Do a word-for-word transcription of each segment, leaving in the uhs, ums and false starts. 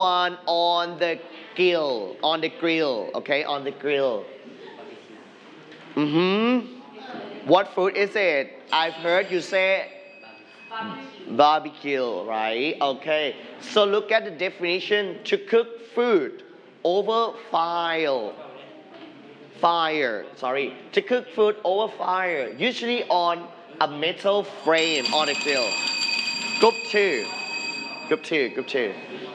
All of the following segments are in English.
one on the grill, on the grill, okay, on the grill. Mm-hmm. What food is it? I've heard you say barbecue, right? Okay. So look at the definition to cook food over fire. Fire, sorry. To cook food over fire, usually on a metal frame on a grill. Group two. Group two, group two.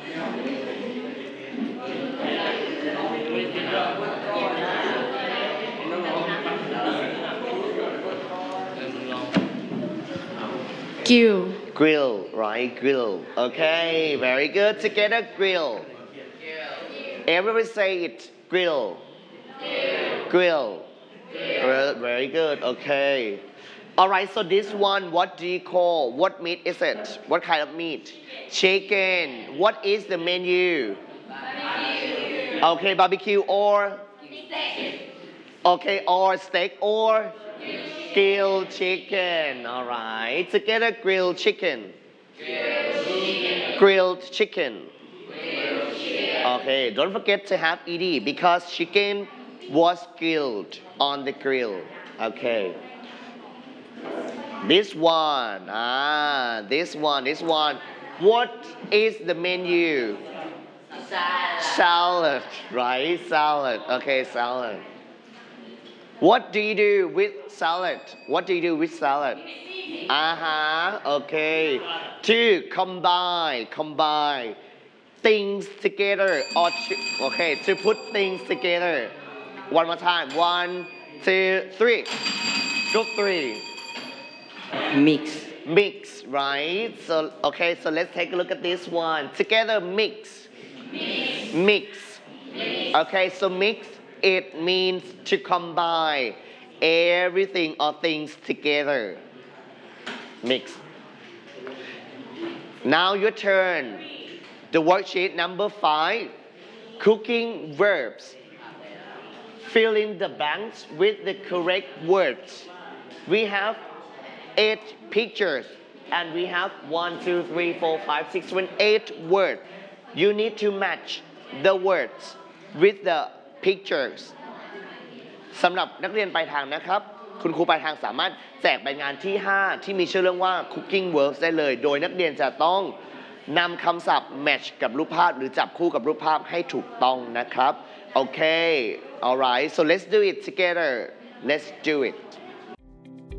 Grill. Grill, right? Grill. Okay, very good. Together, grill. Everybody say it. Grill. Grill. Grill. Very good. Okay. All right. So this one, what do you call? What meat is it? What kind of meat? Chicken. What is the menu? Okay, barbecue or? Okay, or steak or? Grilled chicken. All right. Together, grilled chicken. Grilled chicken. Okay, don't forget to have ed because chicken was grilled on the grill. Okay. This one. Ah, this one, this one. What is the menu? Salad. Salad, right? Salad. Okay, salad. What do you do with salad? What do you do with salad? Uh-huh. Okay. To combine, combine things together or to, okay, to put things together. One more time. One, two, three. Group three. Mix. Mix, right? So okay, so let's take a look at this one. Together, mix. Mix. Mix. Okay, so mix, it means to combine everything or things together. Mix. Now your turn. The worksheet number five. Cooking verbs. Fill in the blanks with the correct words. We have eight pictures and we have one, two, three, four, five, six, seven, eight words. You need to match the words with the pictures สำหรับนักเรียนปลายทางนะครับคุณครูปลายทางสามารถแจกใบงานที่ห้าที่มีชื่อเรื่องว่า cooking verbs ได้เลยโดยนักเรียนจะต้องนำคำศัพท์ match กับรูปภาพหรือจับคู่กับรูปภาพให้ถูกต้องนะครับโอเค alright so let's do it together let's do it